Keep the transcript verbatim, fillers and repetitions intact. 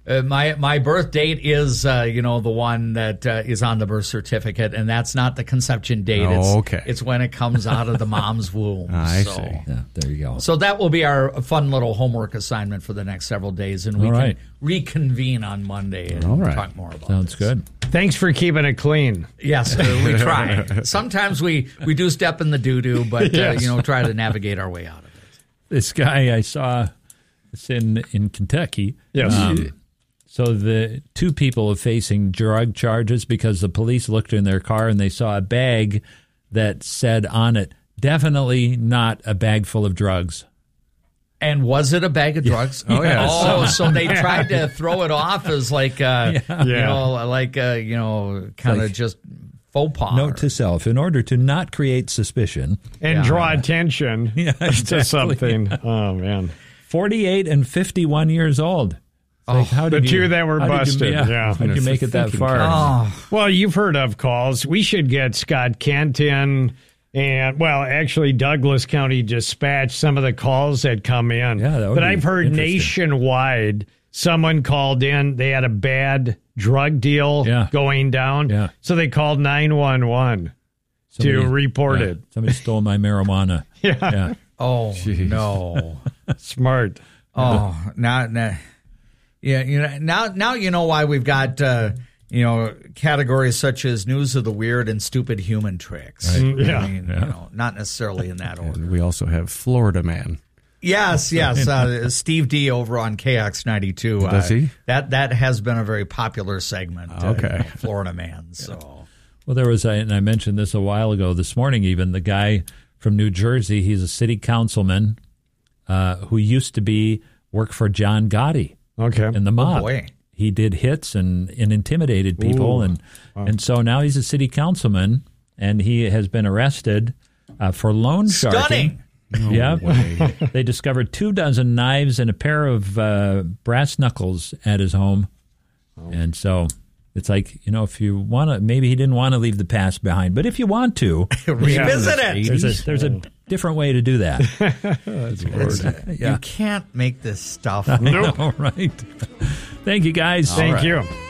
Uh, my my birth date is, uh, you know, the one that uh, is on the birth certificate, and that's not the conception date. Oh, it's, okay. It's when it comes out of the mom's womb. I so, see. Yeah, there you go. So that will be our fun little homework assignment for the next several days, and we All can right. reconvene on Monday and All right. talk more about Sounds this. good. Thanks for keeping it clean. Yes, uh, we try. Sometimes we, we do step in the doo-doo, but, Yes. uh, you know, try to navigate our way out of it. This guy I saw, it's in, in Kentucky. Yes. Um, so the two people are facing drug charges because the police looked in their car and they saw a bag that said on it, definitely not a bag full of drugs. And was it a bag of drugs? Oh, yeah. Oh, so they tried to throw it off as like, uh, you Yeah. know, like, uh, you know, kind of like- just faux pas. Note to self, in order to not create suspicion, And Yeah. draw attention Yeah, exactly. to something. Oh, man. forty-eight and fifty-one years old. It's like, how the did two you, that were how did you- busted, yeah. How did you make it that Thinking far? Oh, Well, you've heard of calls. We should get Scott Kenton and, well, actually, Douglas County Dispatch, some of the calls that come in. Yeah, that would but be I've heard interesting. nationwide, someone called in. They had a bad drug deal Yeah. going down. Yeah. So they called nine one one to Somebody- report yeah, it. Somebody stole my marijuana. Yeah. Yeah. oh Jeez. no. Smart. Oh, now, now, yeah, you know, now, now you know why we've got, uh, you know, categories such as news of the weird and stupid human tricks. Right. Yeah. I mean, you know, not necessarily in that order. And we also have Florida Man. Yes, yes. Uh, Steve D over on K X ninety-two. Does uh, he? That that has been a very popular segment. uh, Okay. you know, Florida Man. So Well, there was, a, and I mentioned this a while ago, this morning even, the guy from New Jersey, he's a city councilman uh, who used to be, work for John Gotti Okay. in the mob. boy. He did hits and, and intimidated people, Ooh. and and so now he's a city councilman, and he has been arrested uh, for loan sharking. Stunning. Yeah, they discovered two dozen knives and a pair of uh, brass knuckles at his home, and so it's like, you know, if you want to, maybe he didn't want to leave the past behind, but if you want to, revisit it. there's a there's a different way to do that. It's- Yeah. You can't make this stuff. I know, right? Thank you, guys. Thank right. you.